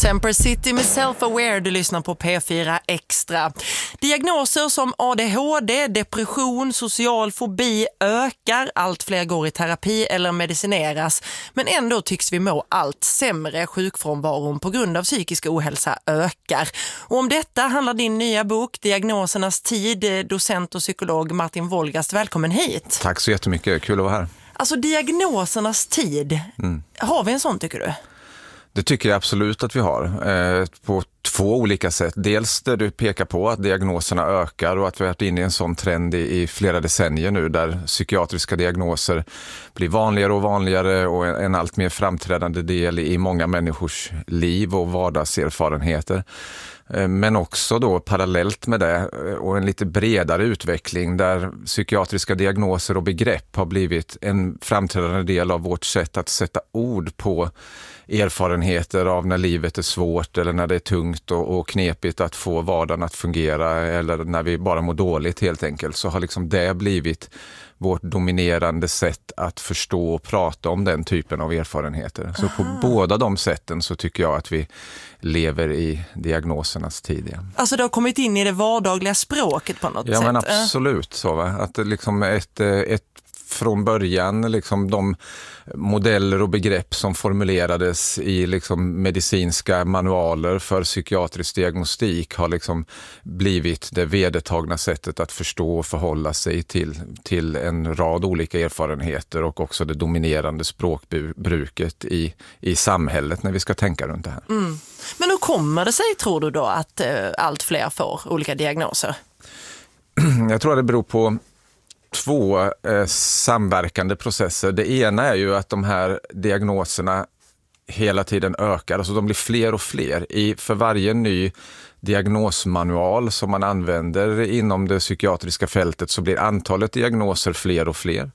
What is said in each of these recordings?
Temper City med Self-Aware, du lyssnar på P4 Extra. Diagnoser som ADHD, depression, social fobi ökar. Allt fler går i terapi eller medicineras. Men ändå tycks vi må allt sämre. Sjukfrånvaron på grund av psykisk ohälsa ökar. Och om detta handlar din nya bok Diagnosernas tid. Docent och psykolog Martin Wolgast, välkommen hit. Tack så jättemycket, kul att vara här. Alltså diagnosernas tid, har vi en sån tycker du? Det tycker jag absolut att vi har, på två olika sätt. Dels där du pekar på att diagnoserna ökar och att vi har varit inne i en sån trend i flera decennier nu där psykiatriska diagnoser blir vanligare och vanligare och en allt mer framträdande del i många människors liv och vardagserfarenheter. Men också då parallellt med det och en lite bredare utveckling där psykiatriska diagnoser och begrepp har blivit en framträdande del av vårt sätt att sätta ord på erfarenheter av när livet är svårt eller när det är tungt och knepigt att få vardagen att fungera eller när vi bara mår dåligt helt enkelt, så har liksom det blivit vårt dominerande sätt att förstå och prata om den typen av erfarenheter. Så på båda de sätten så tycker jag att vi lever i diagnosernas tid. Ja. Alltså det har kommit in i det vardagliga språket på något sätt? Ja, men absolut så, va? Att liksom ett från början liksom de modeller och begrepp som formulerades i liksom medicinska manualer för psykiatrisk diagnostik har liksom blivit det vedertagna sättet att förstå och förhålla sig till en rad olika erfarenheter och också det dominerande språkbruket i samhället när vi ska tänka runt det här. Men hur kommer det sig, tror du då, att allt fler får olika diagnoser? Jag tror att det beror på två samverkande processer. Det ena är ju att de här diagnoserna hela tiden ökar. Alltså de blir fler och fler. För varje ny diagnosmanual som man använder inom det psykiatriska fältet så blir antalet diagnoser fler och fler.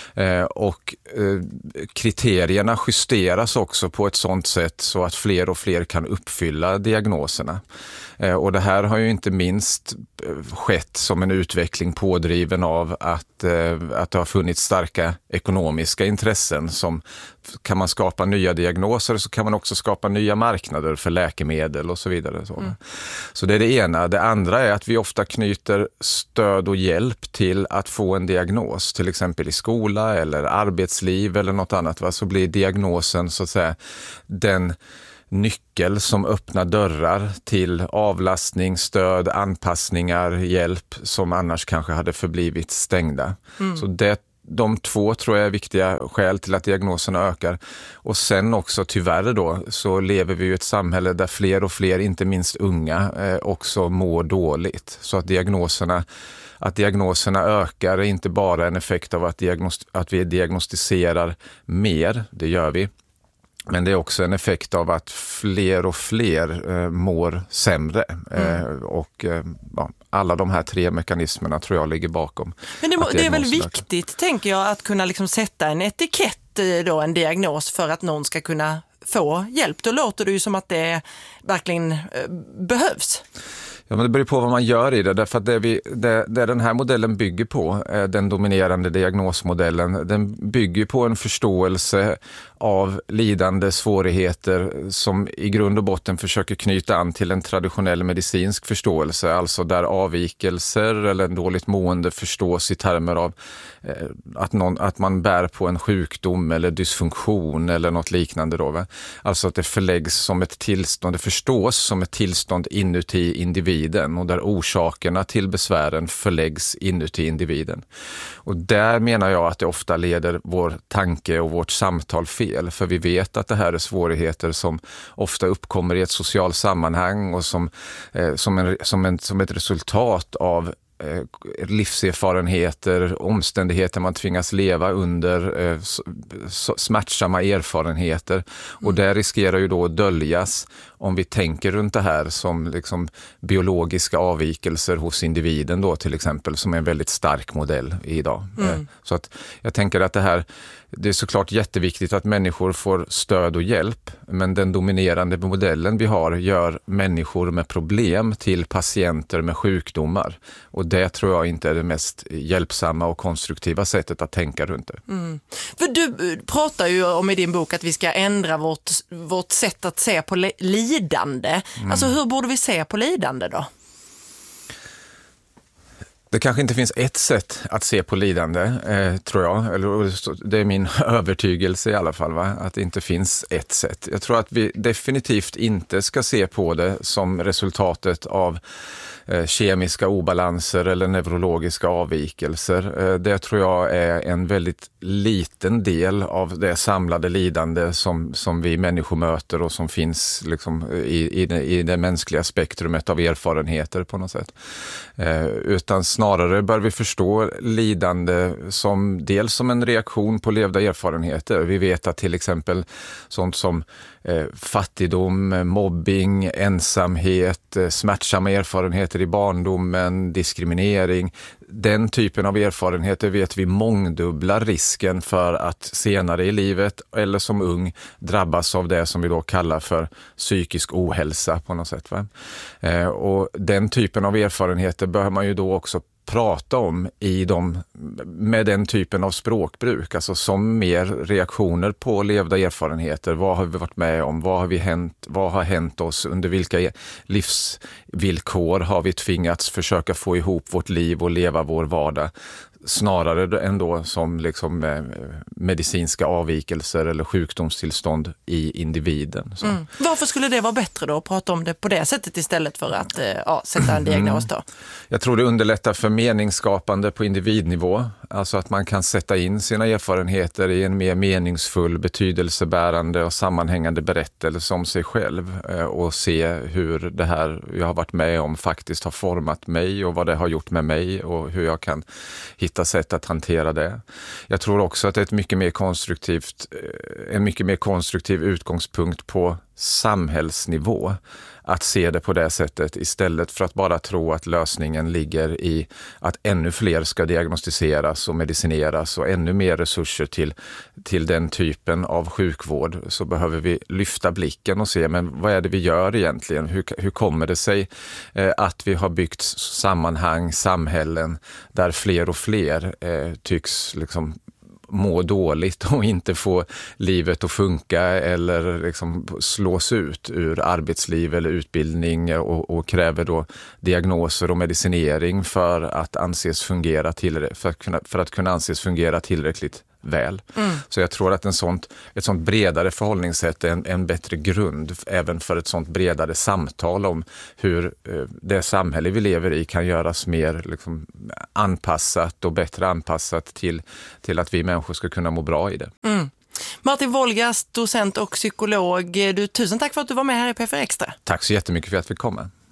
Och kriterierna justeras också på ett sådant sätt så att fler och fler kan uppfylla diagnoserna. Och det här har ju inte minst skett som en utveckling pådriven av att det har funnits starka ekonomiska intressen. Som kan man skapa nya diagnoser så kan man också skapa nya marknader för läkemedel och så vidare. Så det är det ena. Det andra är att vi ofta knyter stöd och hjälp till att få en diagnos. Till exempel i skola eller arbetsliv eller något annat. Så blir diagnosen så att säga den nyckel som öppnar dörrar till avlastning, stöd, anpassningar, hjälp som annars kanske hade förblivit stängda. Så de två tror jag är viktiga skäl till att diagnoserna ökar. Och sen också tyvärr då så lever vi i ett samhälle där fler och fler, inte minst unga, också mår dåligt. Så att diagnoserna ökar är inte bara en effekt av att vi diagnostiserar mer, det gör vi. Men det är också en effekt av att fler och fler mår sämre. Och alla de här tre mekanismerna tror jag ligger bakom. Men det är väl viktigt, tänker jag, att kunna liksom sätta en etikett då, en diagnos för att någon ska kunna få hjälp. Då låter det ju som att det verkligen behövs. Ja, men det beror på vad man gör i det. Därför att det den här modellen bygger på, den dominerande diagnosmodellen, den bygger på en förståelse av lidande svårigheter som i grund och botten försöker knyta an till en traditionell medicinsk förståelse. Alltså där avvikelser eller en dåligt mående förstås i termer av att man bär på en sjukdom eller dysfunktion eller något liknande då. Va? Alltså att det förläggs som ett tillstånd, det förstås som ett tillstånd inuti individen och där orsakerna till besvären förläggs inuti individen. Och där menar jag att det ofta leder vår tanke och vårt samtal fel, för vi vet att det här är svårigheter som ofta uppkommer i ett socialt sammanhang och som ett resultat av livserfarenheter, omständigheter man tvingas leva under, smärtsamma erfarenheter. Och det riskerar ju då att döljas om vi tänker runt det här som liksom biologiska avvikelser hos individen då till exempel, som är en väldigt stark modell idag. Så att jag tänker att det här Det är såklart jätteviktigt att människor får stöd och hjälp, men den dominerande modellen vi har gör människor med problem till patienter med sjukdomar. Och det tror jag inte är det mest hjälpsamma och konstruktiva sättet att tänka runt det. För du pratar ju om i din bok att vi ska ändra vårt sätt att se på lidande. Alltså hur borde vi se på lidande då? Det kanske inte finns ett sätt att se på lidande, tror jag. Det är min övertygelse i alla fall, va? Att det inte finns ett sätt. Jag tror att vi definitivt inte ska se på det som resultatet av kemiska obalanser eller neurologiska avvikelser. Det tror jag är en väldigt liten del av det samlade lidande som vi människor möter och som finns liksom i det mänskliga spektrumet av erfarenheter på något sätt. Utan snarare bör vi förstå lidande som dels som en reaktion på levda erfarenheter. Vi vet att till exempel sånt som fattigdom, mobbing, ensamhet, smärtsamma erfarenheter i barndomen, diskriminering. Den typen av erfarenheter vet vi mångdubblar risken för att senare i livet eller som ung drabbas av det som vi då kallar för psykisk ohälsa på något sätt. Va? Och den typen av erfarenheter behöver man ju då också prata om med den typen av språkbruk, alltså som mer reaktioner på levda erfarenheter. Vad har vi varit med om? Vad har hänt oss? Under vilka livsvillkor har vi tvingats försöka få ihop vårt liv och leva vår vardag? Snarare än då som liksom medicinska avvikelser eller sjukdomstillstånd i individen. Varför skulle det vara bättre då att prata om det på det sättet istället för att sätta en diagnos då? Jag tror det underlättar för meningsskapande på individnivå. Alltså att man kan sätta in sina erfarenheter i en mer meningsfull, betydelsebärande och sammanhängande berättelse om sig själv och se hur det här jag har varit med om faktiskt har format mig och vad det har gjort med mig och hur jag kan hitta sätt att hantera det. Jag tror också att det är en mycket mer konstruktiv utgångspunkt på samhällsnivå att se det på det sättet istället för att bara tro att lösningen ligger i att ännu fler ska diagnostiseras och medicineras och ännu mer resurser till den typen av sjukvård. Så behöver vi lyfta blicken och se, men vad är det vi gör egentligen? Hur kommer det sig att vi har byggt sammanhang, samhällen där fler och fler tycks liksom må dåligt och inte få livet att funka eller liksom slås ut ur arbetsliv eller utbildning och kräver då diagnoser och medicinering för att kunna anses fungera tillräckligt väl. Så jag tror att ett sånt bredare förhållningssätt är en bättre grund även för ett sånt bredare samtal om hur det samhälle vi lever i kan göras mer liksom anpassat och bättre anpassat till att vi människor ska kunna må bra i det. Martin Wolgast, docent och psykolog. Tusen tack för att du var med här i P4 Extra. Tack så jättemycket för att vi fick komma.